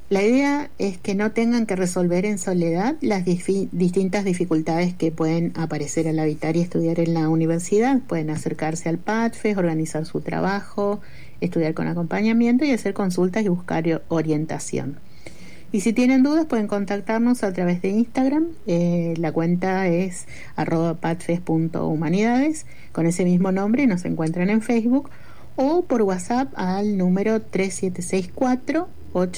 La idea es que no tengan que resolver en soledad las distintas dificultades que pueden aparecer al habitar y estudiar en la universidad. Pueden acercarse al PADFES, organizar su trabajo, estudiar con acompañamiento y hacer consultas y buscar orientación. Y si tienen dudas pueden contactarnos a través de Instagram. La cuenta es @padfes.humanidades. Con ese mismo nombre nos encuentran en Facebook, o por WhatsApp al número 3764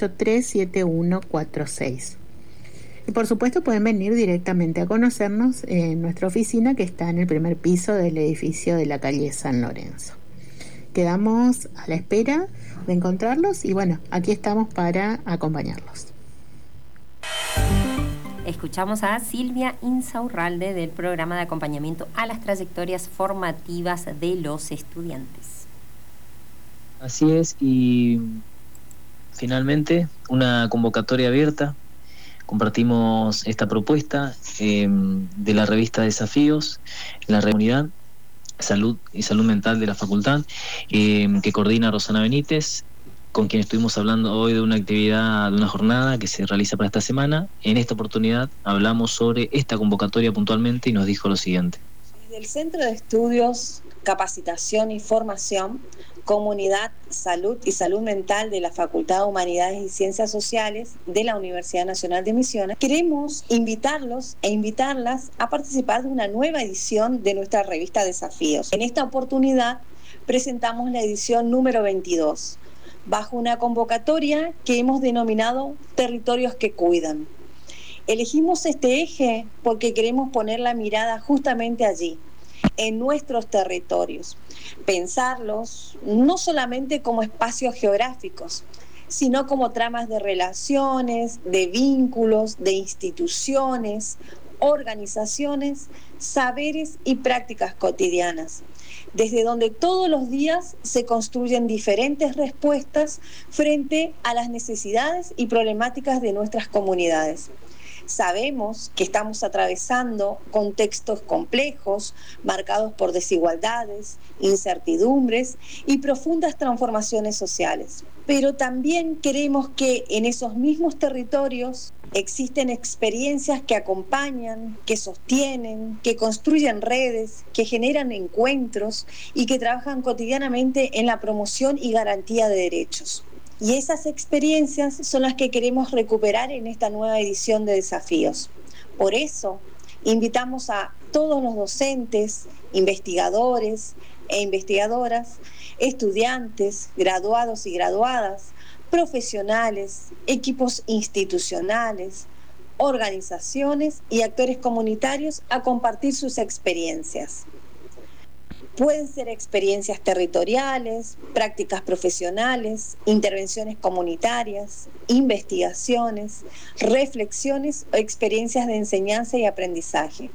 837146. Y por supuesto pueden venir directamente a conocernos en nuestra oficina, que está en el primer piso del edificio de la calle San Lorenzo. Quedamos a la espera de encontrarlos y bueno, aquí estamos para acompañarlos. Escuchamos a Silvia Insaurralde del programa de acompañamiento a las trayectorias formativas de los estudiantes. Así es, y finalmente una convocatoria abierta. Compartimos esta propuesta de la revista Desafíos, la comunidad Salud y Salud Mental de la Facultad, que coordina Rosana Benítez, con quien estuvimos hablando hoy de una actividad, de una jornada que se realiza para esta semana. En esta oportunidad hablamos sobre esta convocatoria puntualmente y nos dijo lo siguiente. Desde el Centro de Estudios, Capacitación y Formación, Comunidad, Salud y Salud Mental de la Facultad de Humanidades y Ciencias Sociales de la Universidad Nacional de Misiones, queremos invitarlos e invitarlas a participar de una nueva edición de nuestra revista Desafíos. En esta oportunidad presentamos la edición número 22, bajo una convocatoria que hemos denominado Territorios que Cuidan. Elegimos este eje porque queremos poner la mirada justamente allí, en nuestros territorios, pensarlos no solamente como espacios geográficos, sino como tramas de relaciones, de vínculos, de instituciones, organizaciones, saberes y prácticas cotidianas, desde donde todos los días se construyen diferentes respuestas frente a las necesidades y problemáticas de nuestras comunidades. Sabemos que estamos atravesando contextos complejos, marcados por desigualdades, incertidumbres y profundas transformaciones sociales. Pero también creemos que en esos mismos territorios existen experiencias que acompañan, que sostienen, que construyen redes, que generan encuentros y que trabajan cotidianamente en la promoción y garantía de derechos. Y esas experiencias son las que queremos recuperar en esta nueva edición de Desafíos. Por eso, invitamos a todos los docentes, investigadores e investigadoras, estudiantes, graduados y graduadas, profesionales, equipos institucionales, organizaciones y actores comunitarios a compartir sus experiencias. Pueden ser experiencias territoriales, prácticas profesionales, intervenciones comunitarias, investigaciones, reflexiones o experiencias de enseñanza y aprendizaje.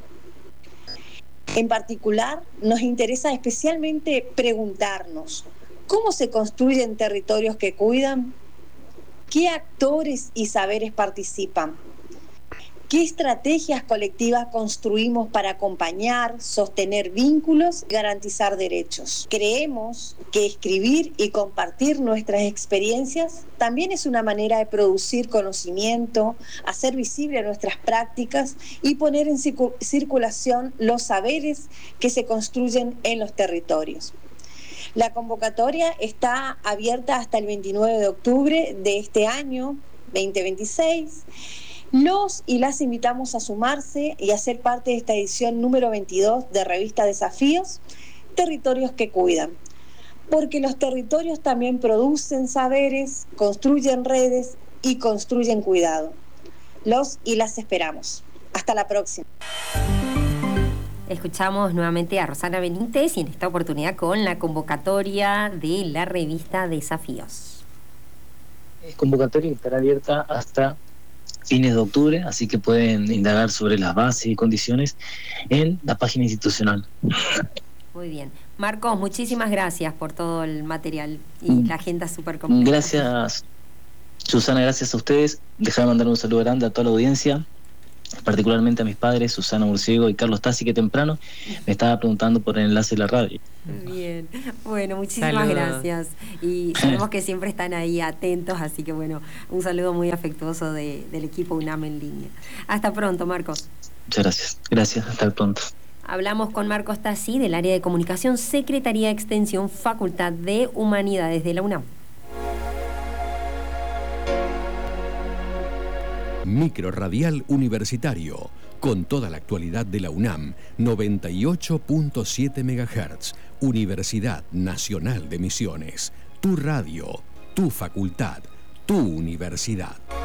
En particular, nos interesa especialmente preguntarnos, ¿cómo se construyen territorios que cuidan? ¿Qué actores y saberes participan? ¿Qué estrategias colectivas construimos para acompañar, sostener vínculos y garantizar derechos? Creemos que escribir y compartir nuestras experiencias también es una manera de producir conocimiento, hacer visible nuestras prácticas y poner en circulación los saberes que se construyen en los territorios. La convocatoria está abierta hasta el 29 de octubre de este año 2026. Los y las invitamos a sumarse y a ser parte de esta edición número 22 de Revista Desafíos, Territorios que Cuidan, porque los territorios también producen saberes, construyen redes y construyen cuidado. Los y las esperamos. Hasta la próxima. Escuchamos nuevamente a Rosana Benítez y en esta oportunidad con la convocatoria de la revista Desafíos. Es convocatoria que estará abierta hasta fines de octubre, así que pueden indagar sobre las bases y condiciones en la página institucional. Muy bien. Marcos, muchísimas gracias por todo el material y la agenda súper completa. Gracias, Susana, gracias a ustedes. Dejar de mandar un saludo grande a toda la audiencia particularmente a mis padres, Susana Murciego y Carlos Tassi, que temprano me estaba preguntando por el enlace de la radio. Bien, bueno, muchísimas gracias. Y sabemos que siempre están ahí atentos, así que bueno, un saludo muy afectuoso del equipo UNAM en línea. Hasta pronto, Marcos. Muchas gracias. Gracias, hasta pronto. Hablamos con Marcos Tassi del área de comunicación, Secretaría de Extensión, Facultad de Humanidades de la UNAM. Microrradial Universitario, con toda la actualidad de la UNAM, 98.7 MHz, Universidad Nacional de Misiones. Tu radio, tu facultad, tu universidad.